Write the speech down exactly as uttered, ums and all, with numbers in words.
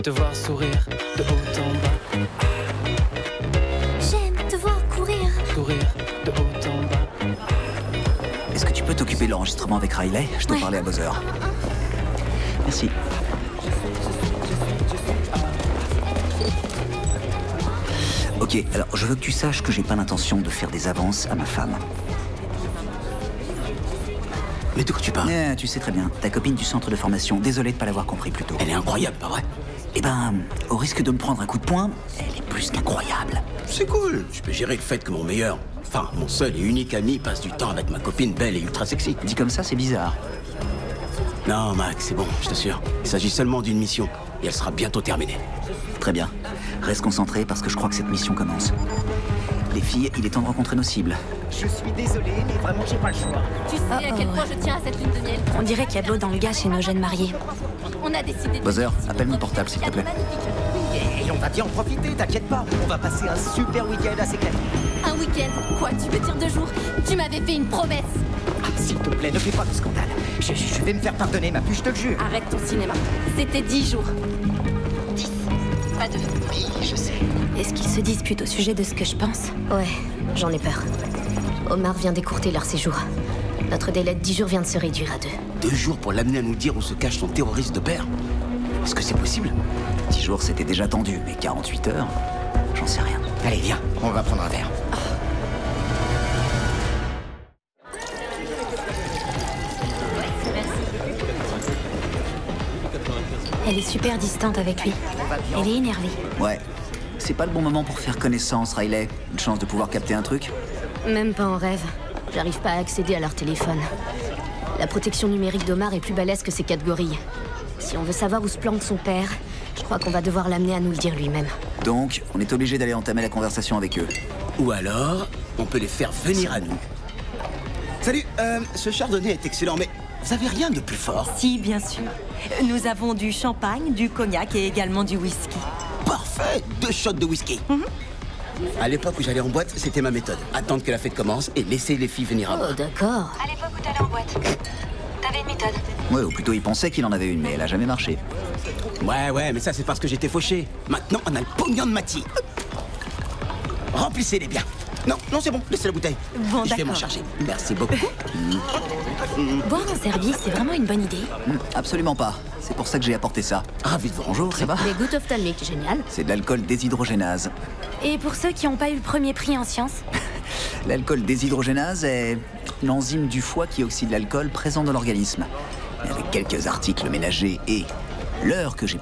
Te voir sourire de haut en bas. J'aime te voir courir. Courir de haut en bas. Est-ce que tu peux t'occuper de l'enregistrement avec Riley? Je dois Ouais. parler à Buzzer. Merci. Ok, alors je veux que tu saches que j'ai pas l'intention de faire des avances à ma femme. Mais de quoi tu parles? Eh, tu sais très bien, ta copine du centre de formation, désolé de pas l'avoir compris plus tôt. Elle est incroyable, pas vrai? Eh ben, au risque de me prendre un coup de poing, elle est plus qu'incroyable. C'est cool. Je peux gérer le fait que mon meilleur, enfin mon seul et unique ami passe du temps avec ma copine belle et ultra sexy. Dit comme ça, c'est bizarre. Non, Max, c'est bon, je t'assure. Il s'agit seulement d'une mission et elle sera bientôt terminée. Très bien. Reste concentré parce que je crois que cette mission commence. Les filles, il est temps de rencontrer nos cibles. Je suis désolé, mais vraiment j'ai pas le choix. Tu sais à quel point je tiens à cette lune de miel. On dirait qu'il y a de l'eau dans le gaz chez nos jeunes mariés. On a décidé de... Buzzer, appelle mon portable, s'il te plaît. Et, et on va bien en profiter, t'inquiète pas. On va passer un super week-end à s'éclater. Un week-end. Quoi, tu veux dire deux jours? Tu m'avais fait une promesse. Ah, s'il te plaît, ne fais pas de scandale. Je, je- je vais me faire pardonner, ma puce, je te le jure. Arrête ton cinéma. C'était dix jours. Dix. Pas deux. Oui, je sais. Est-ce qu'ils se disputent au sujet de ce que je pense? Ouais, j'en ai peur. Omar vient d'écourter leur séjour. Notre délai de dix jours vient de se réduire à deux. Deux jours pour l'amener à nous dire où se cache son terroriste de père? Est-ce que c'est possible? Dix jours, c'était déjà tendu, mais quarante-huit heures, j'en sais rien. Allez, viens, on va prendre un verre. Elle est super distante avec lui. Elle est énervée. Ouais. C'est pas le bon moment pour faire connaissance, Riley. Une chance de pouvoir capter un truc. Même pas en rêve. J'arrive pas à accéder à leur téléphone. La protection numérique d'Omar est plus balèze que ses quatre gorilles. Si on veut savoir où se planque son père, je crois qu'on va devoir l'amener à nous le dire lui-même. Donc, on est obligé d'aller entamer la conversation avec eux. Ou alors, on peut les faire venir à nous. Salut, euh, ce chardonnay est excellent, mais vous avez rien de plus fort? Si, bien sûr. Nous avons du champagne, du cognac et également du whisky. Parfait, deux shots de whisky. À l'époque où j'allais en boîte, c'était ma méthode. Attendre que la fête commence et laisser les filles venir à moi. Oh, d'accord. À l'époque où t'allais en boîte, t'avais une méthode. Ouais, ou plutôt il pensait qu'il en avait une, mais elle a jamais marché. Ouais, ouais, mais ça c'est parce que j'étais fauché. Maintenant, on a le pognon de Mati. Remplissez-les bien. Non, non, c'est bon, laissez la bouteille. Bon, Je vais m'en d'accord. charger. Merci beaucoup. Boire en service, c'est vraiment une bonne idée. Hmm, absolument pas. C'est pour ça que j'ai apporté ça. Ravi de vous Bonjour, ça va? Les gouttes ophtalmiques, génial. C'est de l'alcool déshydrogénase. Et pour ceux qui n'ont pas eu le premier prix en sciences? L'alcool déshydrogénase est l'enzyme du foie qui oxyde l'alcool présent dans l'organisme. Mais avec quelques articles ménagers et l'heure que j'ai